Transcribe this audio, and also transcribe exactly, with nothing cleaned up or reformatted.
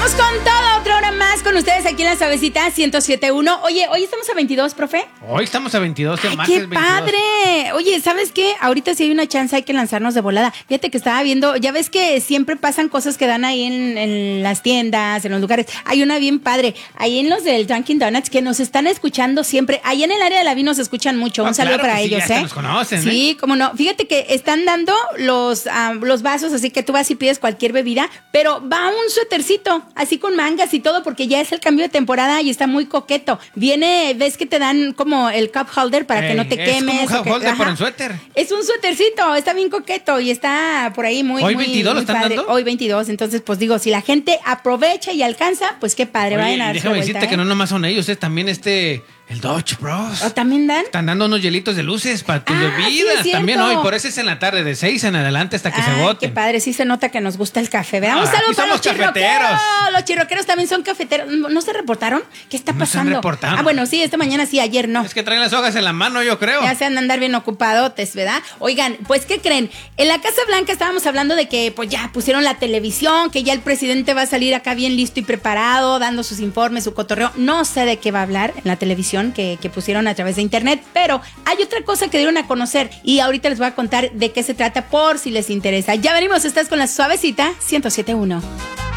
Vamos con todo, otra hora más con ustedes aquí en la Suavecita ciento siete punto uno. Oye, hoy estamos a veintidós, profe. Hoy estamos a veintidós. Ay, ¡qué padre! Oye, ¿sabes qué? Ahorita sí hay una chance, hay que lanzarnos de volada. Fíjate que estaba viendo, ya ves que siempre pasan cosas que dan ahí en, en las tiendas, en los lugares. Hay una bien padre, ahí en los del Dunkin' Donuts, que nos están escuchando siempre. Ahí en el área de la V I nos escuchan mucho. Un Ah, saludo claro para que sí, ellos, ya ¿eh? nos conocen, Sí, ¿eh? cómo no. Fíjate que están dando los, um, los vasos, así que tú vas y pides cualquier bebida, pero va un suétercito, así con mangas y todo, porque ya es el cambio de temporada y está muy coqueto. Viene, ves que te dan como el cup holder para que Ey, no te es quemes. como un cup o que- holder, ajá. pero en suéter. Es un suétercito, está bien coqueto y está por ahí muy, ¿Hoy muy, veintidós lo muy están padre. dando? Hoy veintidós, entonces pues digo, si la gente aprovecha y alcanza, pues qué padre, Oye, vayan a y darse déjame vuelta, decirte ¿eh? que no nomás son ellos, es también este, el Dodge Bros. ¿O también dan? Están dando unos hielitos de luces para tus Ah, bebidas. sí, es también cierto. hoy, por eso es en la tarde, de seis en adelante hasta que se Ay, voten. qué padre, sí se nota que nos gusta el café, ¿verdad? Ah, Un saludo aquí para los somos chirroqueros. cafeteros. Los chirroqueros también son cafeteros. ¿No se reportaron? ¿Qué está No se han pasando? reportado. Ah, bueno, sí, esta mañana sí, ayer no. Es que traen las hojas en la mano, yo creo. Ya se han de andar bien ocupadotes, ¿verdad? Oigan, pues, ¿qué creen? En la Casa Blanca estábamos hablando de que, pues, ya pusieron la televisión, que ya el presidente va a salir acá bien listo y preparado, dando sus informes, su cotorreo. No sé de qué va a hablar en la televisión que, que pusieron a través de internet, pero hay otra cosa que dieron a conocer y ahorita les voy a contar de qué se trata por si les interesa. Ya venimos, estás con la Suavecita ciento siete punto uno.